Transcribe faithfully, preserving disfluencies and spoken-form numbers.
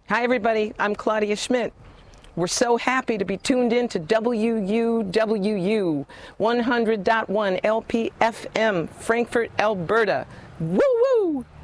Hi, everybody. I'm Claudia Schmidt. We're so happy to be tuned in to W U W U one hundred point one L P F M, Frankfort, Alberta. Woo woo!